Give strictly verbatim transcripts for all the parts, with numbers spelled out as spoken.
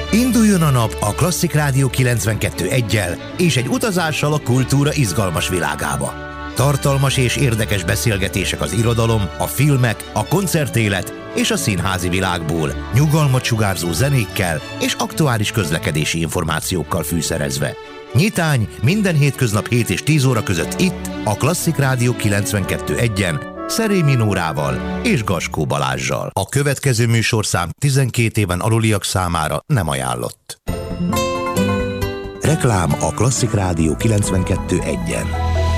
Induljon a nap a Klasszik Rádió kilencvenkettő egyel és egy utazással a kultúra izgalmas világába. Tartalmas és érdekes beszélgetések az irodalom, a filmek, a koncertélet és a színházi világból, nyugalmat sugárzó zenékkel és aktuális közlekedési információkkal fűszerezve. Nyitány minden hétköznap hét és tíz óra között itt, a Klasszik Rádió kilencvenkettő egyen, Szerémi Nórával és Gaskó Balázssal. A következő műsorszám tizenkét éven aluliak számára nem ajánlott. Reklám a Klasszik Rádió kilencvenkettő egyen.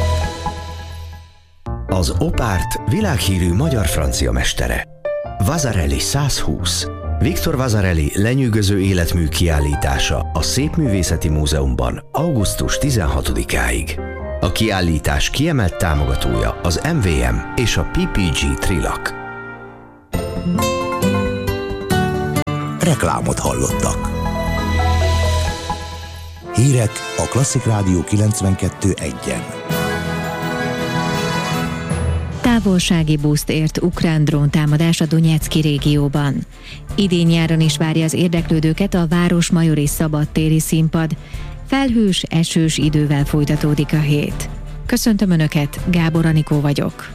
Az Opárt világhírű magyar-francia mestere. Vasarely száz húsz. Viktor Vasarely lenyűgöző életmű kiállítása a Szépművészeti Múzeumban augusztus tizenhatodikáig. A kiállítás kiemelt támogatója az em vé em és a pé pé gé Trilak. Reklámot hallottak. Hírek a Klasszik Rádió kilencvenkettő egyen. Távolsági buszt ért ukrán dróntámadás a Donyecky régióban. Idén nyáron is várja az érdeklődőket a Városmajori szabadtéri színpad. Felhős, esős idővel folytatódik a hét. Köszöntöm Önöket, Gábor Anikó vagyok.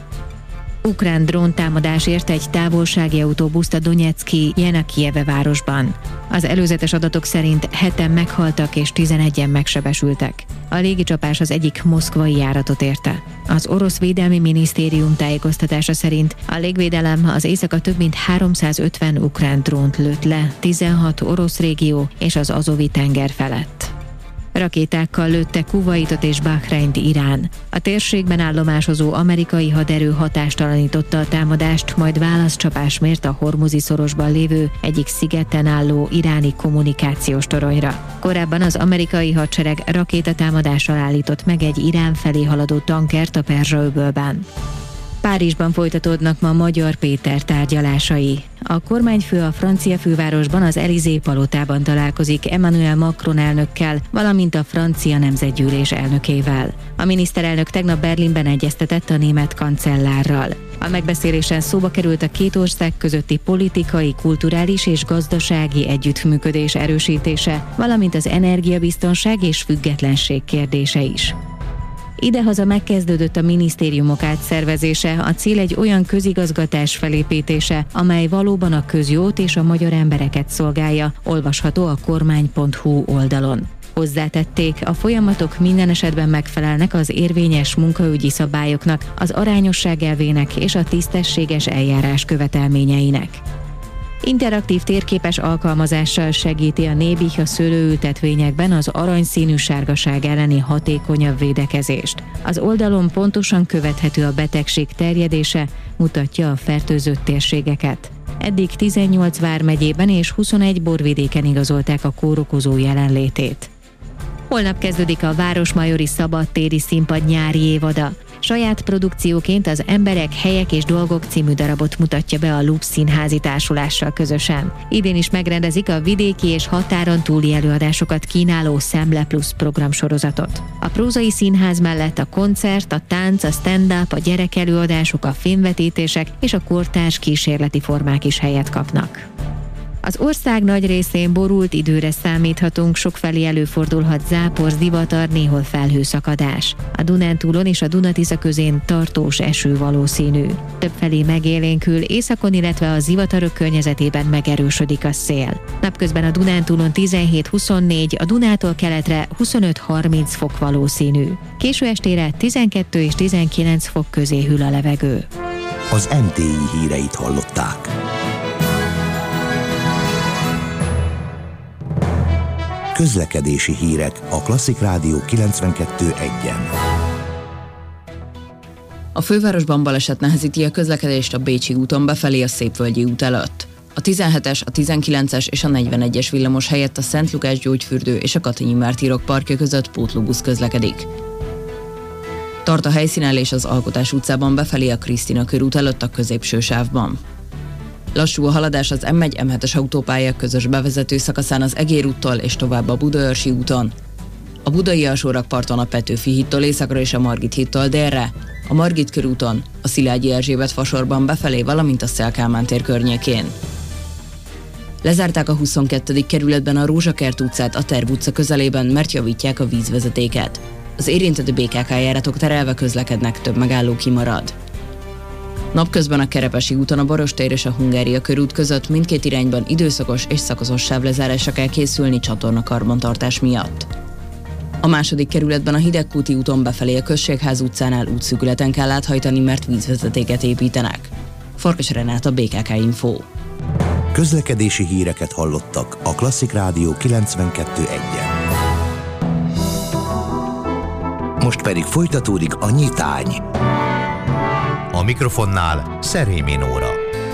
Ukrán dróntámadás érte egy távolsági autóbuszt a Donyecky Jenakijeve városban. Az előzetes adatok szerint heten meghaltak és tizenegyen megsebesültek. A légicsapás az egyik moszkvai járatot érte. Az orosz védelmi minisztérium tájékoztatása szerint a légvédelem az éjszaka több mint háromszázötven ukrán drónt lőtt le tizenhat orosz régió és az Azovi tenger felett. Rakétákkal lőtte Kuvaitot és Bahreint Irán. A térségben állomásozó amerikai haderő hatástalanította a támadást, majd válaszcsapás mért a Hormuzi szorosban lévő egyik szigeten álló iráni kommunikációs toronyra. Korábban az amerikai hadsereg rakétatámadással állított meg egy Irán felé haladó tankert a Perzsa-öbölben. Párizsban folytatódnak ma Magyar Péter tárgyalásai. A kormányfő a francia fővárosban az Élysée palotában találkozik Emmanuel Macron elnökkel, valamint a francia nemzetgyűlés elnökével. A miniszterelnök tegnap Berlinben egyeztetett a német kancellárral. A megbeszélésen szóba került a két ország közötti politikai, kulturális és gazdasági együttműködés erősítése, valamint az energiabiztonság és függetlenség kérdése is. Idehaza megkezdődött a minisztériumok átszervezése, a cél egy olyan közigazgatás felépítése, amely valóban a közjót és a magyar embereket szolgálja, olvasható a kormány pont hu oldalon. Hozzátették, a folyamatok minden esetben megfelelnek az érvényes munkaügyi szabályoknak, az arányosság elvének és a tisztességes eljárás követelményeinek. Interaktív térképes alkalmazással segíti a Nébih a szőlőültetvényekben az aranyszínű sárgaság elleni hatékonyabb védekezést. Az oldalon pontosan követhető a betegség terjedése, mutatja a fertőzött térségeket. Eddig tizennyolc vármegyében és huszonegy borvidéken igazolták a kórokozó jelenlétét. Holnap kezdődik a Városmajori szabadtéri színpad nyári évada. Saját produkcióként az Emberek, helyek és dolgok című darabot mutatja be a Lux Színházi Társulással közösen. Idén is megrendezik a vidéki és határon túli előadásokat kínáló Szemle Plus programsorozatot. A prózai színház mellett a koncert, a tánc, a stand-up, a gyerekelőadások, a filmvetítések és a kortárs kísérleti formák is helyet kapnak. Az ország nagy részén borult időre számíthatunk, sokfelé előfordulhat zápor, zivatar, néhol felhőszakadás. A Dunántúlon és a Duna-Tisza közén tartós eső valószínű. Többfelé megélénkül, északon, illetve a zivatarok környezetében megerősödik a szél. Napközben a Dunántúlon tizenhét huszonnégy, a Dunától keletre huszonöt harminc fok valószínű. Késő estére tizenkettő és tizenkilenc fok közé hűl a levegő. Az em té i híreit hallották. Közlekedési hírek a Klasszik Rádió kilencvenkettő egyen. A fővárosban baleset nehezíti a közlekedést a Bécsi úton befelé a Szépvölgyi út előtt. A tizenhetes, a tizenkilences és a negyvenegyes villamos helyett a Szent Lukás gyógyfürdő és a Katonyi Mártírok parkja között pótlóbusz közlekedik. Tart a helyszínellés az Alkotás utcában befelé a Krisztina körút előtt a középső sávban. Lassú a haladás az em egy em hetes autópálya közös bevezető szakaszán az Egér úttól és tovább a Budaörsi úton. A Budai alsórakparton a Petőfi hídtól északra és a Margit hídtól délre, a Margit körúton, a Szilágyi Erzsébet fasorban befelé, valamint a Széll Kálmán tér környékén. Lezárták a huszonkettedik kerületben a Rózsakert utcát a Terv utca közelében, mert javítják a vízvezetéket. Az érintett bé ká ká járatok terelve közlekednek, több megálló kimarad. Napközben a Kerepesi úton a Barostér és a Hungária körút között mindkét irányban időszakos és szakaszos sávlezárásra kell készülni csatornakarbantartás miatt. A második kerületben a Hidegkúti úton befelé a Községház utcánál útszűkületen kell áthajtani, mert vízvezetéket építenek. Farkas Renáta, bé ká ká Info. Közlekedési híreket hallottak a Klasszik Rádió kilencvenkettő egyen. Most pedig folytatódik a nyitány. A mikrofonnál Szerémi Nóra.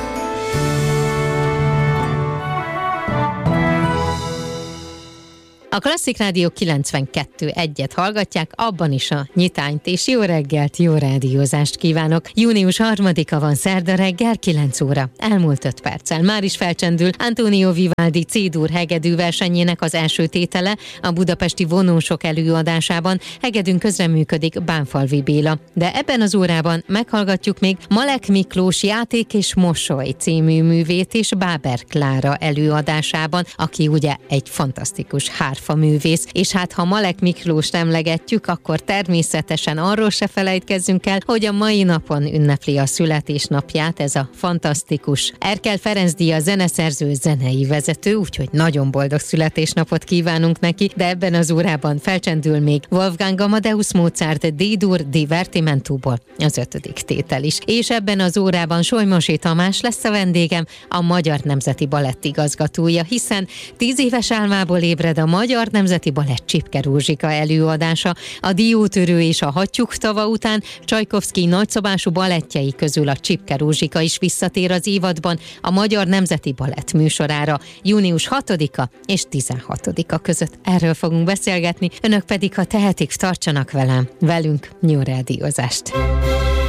A Klasszik Rádió kilencvenkettő egyet hallgatják, abban is a nyitányt, és jó reggelt, jó rádiózást kívánok. június harmadika van, szerda reggel, kilenc óra, elmúlt öt perccel. Már is felcsendül Antonio Vivaldi C-dur hegedű versenyének az első tétele a budapesti vonósok előadásában. Hegedűn közreműködik Bánfalvi Béla. De ebben az órában meghallgatjuk még Malek Miklós Játék és Mosoly című művét és Báber Klára előadásában, aki ugye egy fantasztikus hár művész, és hát ha Malek Miklóst emlegetjük, akkor természetesen arról se felejtkezzünk el, hogy a mai napon ünnepli a születésnapját ez a fantasztikus Erkel Ferenc díja zeneszerző, zenei vezető, úgyhogy nagyon boldog születésnapot kívánunk neki, de ebben az órában felcsendül még Wolfgang Amadeus Mozart D-dur Divertimentóból az ötödik tétel is. És ebben az órában Solymosi Tamás lesz a vendégem, a Magyar Nemzeti Balett igazgatója, hiszen tíz éves álmából ébred a Magyar Nemzeti Balett Csipke Rózsika előadása. A Diótörő és a Hattyúk tava után Csajkovszky nagyszabású balettjei közül a Csipke Rózsika is visszatér az évadban a Magyar Nemzeti Balett műsorára június hatodika és tizenhatodika között. Erről fogunk beszélgetni, önök pedig, ha tehetik, tartsanak velem, velünk jó rádiózást.